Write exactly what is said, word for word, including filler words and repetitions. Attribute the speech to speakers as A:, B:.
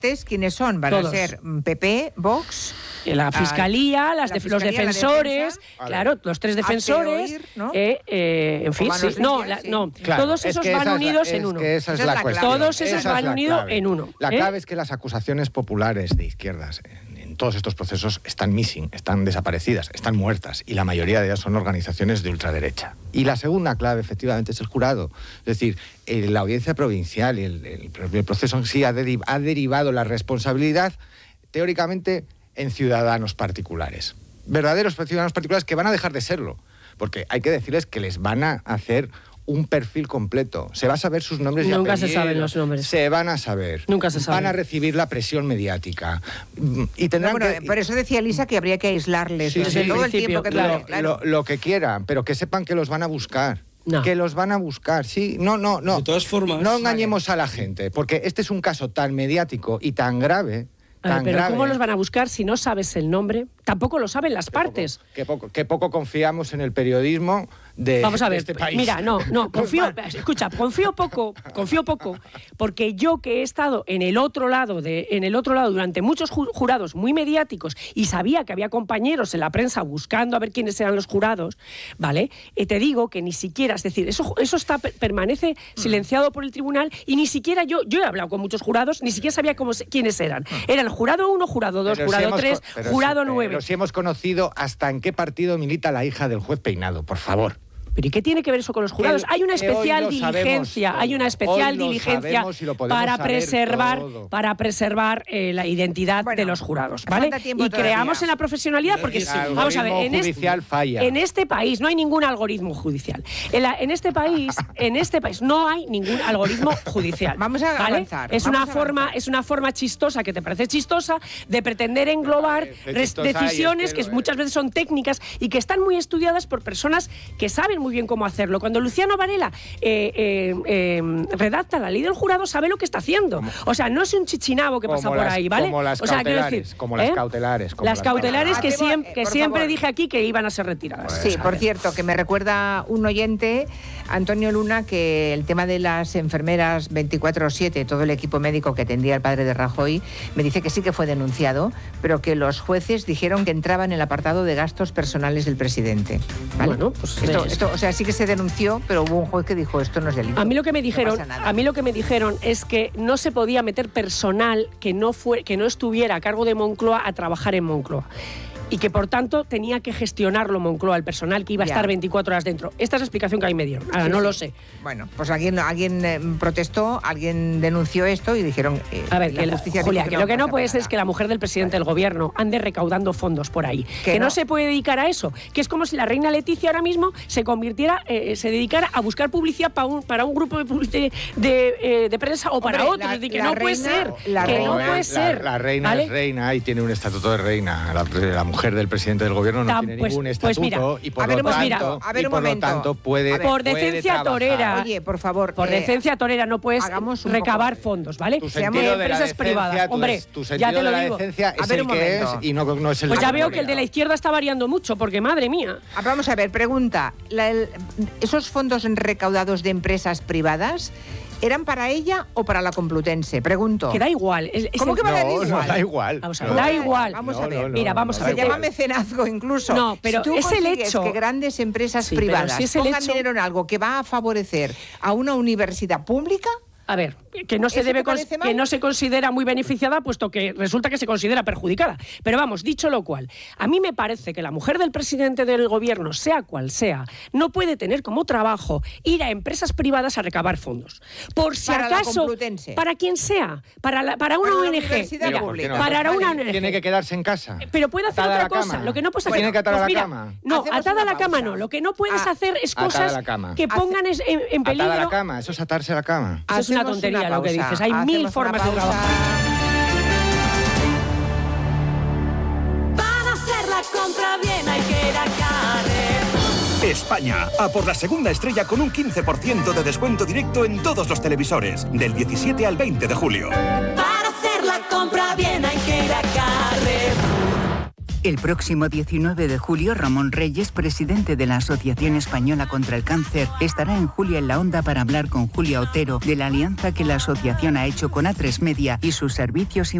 A: ¿quiénes son? Van
B: Todos.
A: a ser P P, Vox...
B: La Fiscalía, las
A: la
B: def
A: fiscalía,
B: los defensores,
A: la
B: claro, los tres defensores,
A: oír, ¿no?
B: eh, eh, en fin, sí, no, la, no
C: Claro,
B: todos esos
C: es
B: van unidos
C: es,
B: en uno.
C: Que esa es
A: Esa
C: la
A: es la
C: cuestión.
B: Todos esos
C: Esa
B: van
C: es
B: unidos
C: clave.
B: en uno.
C: La
B: ¿eh?
C: clave es que las acusaciones populares de izquierdas en, en todos estos procesos están missing, están desaparecidas, están muertas, y la mayoría de ellas son organizaciones de ultraderecha. Y la segunda clave, efectivamente, es el jurado. Es decir, eh, la audiencia provincial y el, el, el proceso en sí ha, deriv ha derivado la responsabilidad, teóricamente, en ciudadanos particulares. Verdaderos ciudadanos particulares que van a dejar de serlo, porque hay que decirles que les van a hacer un perfil completo. Se va a saber sus nombres y
B: Nunca
C: apellidos.
B: se saben los nombres.
C: Se van a saber.
B: Nunca se saben.
C: Van a recibir la presión mediática. Y tendrán
A: No, bueno,
C: que...
A: por eso decía Elisa que habría que aislarles
C: Sí,
A: durante
C: sí,
A: todo el
B: principio,
A: tiempo que
B: claro.
A: dure, claro.
C: Lo, lo que quieran, pero que sepan que los van a buscar.
B: No.
C: Que los van a buscar, sí. No, no, no.
D: De todas formas...
C: No engañemos a la gente, porque este es un caso tan mediático y tan grave...
B: A ver,
C: tan
B: pero
C: grave,
B: ¿cómo los van a buscar si no sabes el nombre? Tampoco lo saben las partes.
C: Que poco, que poco confiamos en el periodismo de,
B: Vamos a ver,
C: de este país.
B: mira, no, no, confío, escucha, confío poco, confío poco, porque yo que he estado en el otro lado, de, en el otro lado durante muchos jurados muy mediáticos y sabía que había compañeros en la prensa buscando a ver quiénes eran los jurados, ¿vale? Y te digo que ni siquiera, es decir, eso, eso está, permanece silenciado por el tribunal y ni siquiera yo, yo he hablado con muchos jurados, ni siquiera sabía cómo, quiénes eran. Eran jurado uno, jurado dos,
C: Pero
B: jurado
C: si hemos
B: tres,
C: co- pero
B: jurado
C: si-
B: nueve.
C: Pero si hemos conocido hasta en qué partido milita la hija del juez Peinado, por favor.
B: ¿Pero y qué tiene que ver eso con los jurados?
C: Que-
B: Hay una
C: que hoy
B: especial
C: lo
B: diligencia,
C: sabemos
B: hay una
C: todo.
B: especial
C: Hoy lo
B: diligencia
C: sabemos y lo podemos
B: para
C: saber
B: preservar,
C: todo.
B: para preservar eh, la identidad
A: Bueno,
B: de los jurados, ¿vale?
A: falta tiempo
B: Y
A: todavía.
B: creamos en la profesionalidad, porque
C: El
B: sí, vamos a ver, en
C: algoritmo judicial
B: este,
C: falla.
B: en este país no hay ningún algoritmo judicial. En, la- en este país, en este país no hay ningún algoritmo judicial.
A: Vamos a
B: ¿vale?
A: avanzar,
B: Es
A: vamos
B: una
A: a
B: forma,
A: avanzar.
B: es una forma chistosa que te parece chistosa de pretender englobar
C: parece
B: res-
C: chistosa y es
B: decisiones
C: que
B: que
C: lo
B: muchas veces son técnicas y que están muy estudiadas por personas que saben muy bien cómo hacerlo. Cuando Luciano Varela eh, eh, eh, redacta la ley del jurado, sabe lo que está haciendo. O sea, no es un chichinabo que pasa
C: Como
B: por
C: las-
B: ahí, ¿vale?
C: como las
B: o sea, quiero
C: cautelares,
B: decir,
C: como las
B: ¿eh?
C: cautelares, como
B: las
C: las
B: cautelares que,
A: cautelares.
B: siem-
A: Ah,
B: que
A: por
B: siempre
A: favor.
B: dije aquí que iban a ser retiradas.
A: Sí, por cierto, que me recuerda un oyente, Antonio Luna, que el tema de las enfermeras veinticuatro siete, todo el equipo médico que atendía al padre de Rajoy, me dice que sí que fue denunciado, pero que los jueces dijeron que entraba en el apartado de gastos personales del presidente. ¿Vale?
B: Bueno, pues
A: esto,
B: es-
A: esto, o sea, sí que se denunció, pero hubo un juez que dijo esto no es delito.
B: A mí lo que me
A: No
B: dijeron,
A: pasa nada.
B: a mí lo que me dijeron es que no se podía meter personal que no fue, que no estuviera a cargo de Moncloa a trabajar en Moncloa. Y que por tanto tenía que gestionarlo Moncloa, el personal que iba a
A: Ya.
B: estar veinticuatro horas dentro. Esta es la explicación que a mí me dieron. Ahora,
A: Sí,
B: no
A: sí.
B: lo sé.
A: Bueno, pues alguien, alguien eh, protestó, alguien denunció esto y dijeron... eh,
B: A ver,
A: la
B: que la-
A: justicia
B: Julia,
A: dijo
B: que lo que no
A: pasa
B: puede ser
A: nada.
B: es que la mujer del presidente del gobierno ande recaudando fondos por ahí.
A: Que
B: Que, no.
A: no.
B: se puede dedicar a eso. Que es como si la reina Leticia ahora mismo se convirtiera, eh, se dedicara a buscar publicidad para un, para un grupo de, publici- de, eh, de prensa o para
A: Hombre,
B: otro.
A: la-
B: es decir, que
A: la
B: no puede
A: reina-
B: ser.
A: la
B: que
A: reina-
B: no
C: eh,
B: puede
C: la,
B: ser.
C: La reina
B: ¿vale?
C: es reina y tiene un estatuto de reina. La, la mujer del presidente del gobierno no
B: Tam-
C: tiene
B: pues-
C: ningún
B: pues
C: estatuto
B: mira,
C: y por
A: a ver,
C: lo
A: pues
C: tanto,
A: mira, a ver
C: y
A: un
C: por lo
A: momento.
C: tanto puede,
A: A ver.
B: Por
C: puede
B: decencia
C: trabajar.
B: torera.
A: Oye, por favor.
B: Por
A: eh,
B: decencia torera no puedes
A: hagamos un
B: recabar
A: poco-
B: fondos, ¿vale?
C: Tu
A: Seamos
C: sentido de la
B: empresas
C: decencia,
B: privadas.
C: tu,
B: Hombre,
C: des- tu
B: ya
C: sentido
B: te
C: de
B: lo
C: la
B: digo.
C: decencia
A: A
C: es
A: ver,
C: el
A: un
C: que es
A: momento.
C: y no, no es el
B: Pues ya
C: de
B: veo que el de la izquierda está variando mucho, porque madre mía.
A: Ah, Vamos a ver, pregunta. La- el- ¿Esos fondos recaudados de empresas privadas eran para ella o para la Complutense? Pregunto.
B: Que da igual. Es- es
A: ¿Cómo
B: el-
A: que va a dar
C: No,
A: igual?
C: no da igual.
B: Vamos a
C: No.
B: ver, da igual.
A: Vamos
C: No,
A: a ver.
C: no, no,
B: Mira, vamos
C: no
B: a
C: da
A: Se
B: ver.
A: llama
C: igual.
A: mecenazgo incluso.
B: No, pero
A: si tú
B: es el
A: consigues
B: hecho.
A: que grandes empresas
B: Sí, pero
A: privadas
B: si es el
A: pongan
B: hecho-
A: dinero en algo que va a favorecer a una universidad pública,
B: A ver, que no se
A: ¿Eso
B: debe
A: te parece
B: cons-
A: mal?
B: que no se considera muy beneficiada, puesto que resulta que se considera perjudicada. Pero vamos, dicho lo cual, a mí me parece que la mujer del presidente del gobierno, sea cual sea, no puede tener como trabajo ir a empresas privadas a recabar fondos. Por si
A: Para la
B: acaso,
A: Complutense.
B: para quien sea, para, la- para una
A: Para la
B: O N G,
A: universidad
B: mira,
C: ¿por qué no?
B: para
A: Vale.
B: una O N G.
C: Tiene que quedarse en casa.
B: Pero puede hacer
C: Atada a
B: otra
C: la
B: cosa.
C: cama.
B: Lo que no puedes
C: Pues
B: hacer.
C: tiene que atar a
B: pues
C: la
B: mira,
C: cama.
B: No,
A: Hacemos
B: atada a
A: una
B: la cama
A: pausa.
B: no. Lo que no puedes
A: Ah,
B: hacer es
C: atada a
B: cosas
C: la cama.
B: que
A: Hace-
B: pongan es- en, en peligro.
C: Atada a la cama, eso es atarse a la cama.
B: Eso es una
A: hacemos
B: tontería lo que
A: pausa.
B: dices. Hay
A: Hacemos
B: mil
A: una
B: formas de
A: pausa.
B: trabajar.
E: Para hacer la compra bien hay que ir a Carrefour.
F: España, a por la segunda estrella con un quince por ciento de descuento directo en todos los televisores, del diecisiete al veinte de julio.
E: Para hacer la compra bien hay que ir a Carrefour.
D: El próximo diecinueve de julio, Ramón Reyes, presidente de la Asociación Española contra el Cáncer, estará en Julia en la Onda para hablar con Julia Otero de la alianza que la asociación ha hecho con A tres Media y sus servicios